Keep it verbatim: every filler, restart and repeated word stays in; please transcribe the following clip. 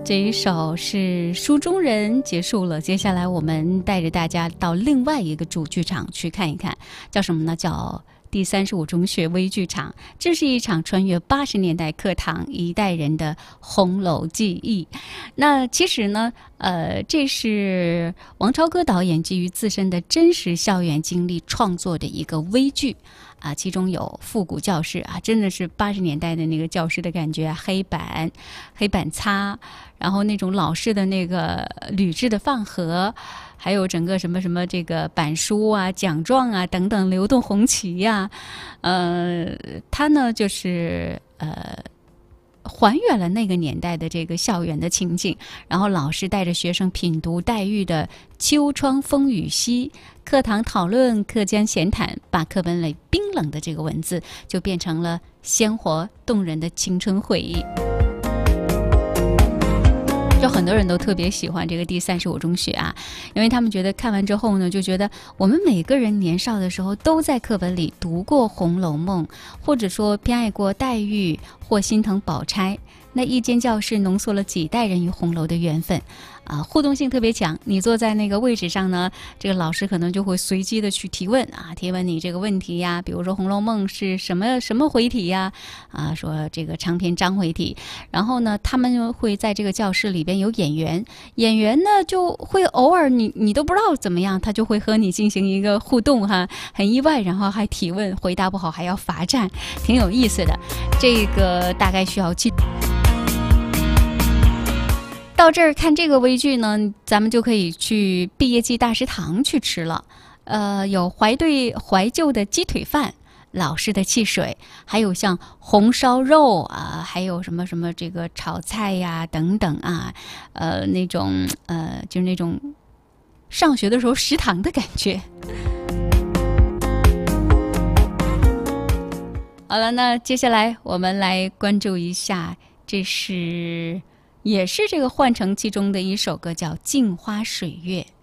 这一首是书中人结束了，接下来我们带着大家到另外一个主剧场去看一看，叫什么呢？叫第三十五中学微剧场。这是一场穿越八十年代课堂一代人的红楼记忆。那其实呢，呃，这是王朝歌导演基于自身的真实校园经历创作的一个微剧。啊，其中有复古教室啊，真的是八十年代的那个教室的感觉，黑板、黑板擦，然后那种老式的那个铝制的饭盒，还有整个什么什么这个板书啊、奖状啊等等，流动红旗呀、啊，呃，它呢就是呃。还原了那个年代的这个校园的情景，然后老师带着学生品读黛玉的《秋窗风雨夕》，课堂讨论，课间闲谈，把课本里冰冷的这个文字就变成了鲜活动人的青春回忆。就很多人都特别喜欢这个第三十五中学啊，因为他们觉得看完之后呢，就觉得我们每个人年少的时候都在课本里读过《红楼梦》，或者说偏爱过黛玉或心疼宝钗。那一间教室浓缩了几代人与红楼的缘分啊，互动性特别强。你坐在那个位置上呢，这个老师可能就会随机的去提问啊，提问你这个问题呀，比如说《红楼梦》是什么什么回体呀？啊，说这个长篇章回体。然后呢，他们会在这个教室里边有演员，演员呢就会偶尔你你都不知道怎么样，他就会和你进行一个互动哈，很意外，然后还提问，回答不好还要罚站，挺有意思的。这个大概需要记。到这儿看这个微剧呢，咱们就可以去毕业季大食堂去吃了。呃，有怀对怀旧的鸡腿饭，老式的汽水，还有像红烧肉啊，还有什么什么这个炒菜呀等等啊，呃，那种呃，就是那种上学的时候食堂的感觉。好了，那接下来我们来关注一下，这是。也是这个《幻城记》中的一首歌，叫《镜花水月》。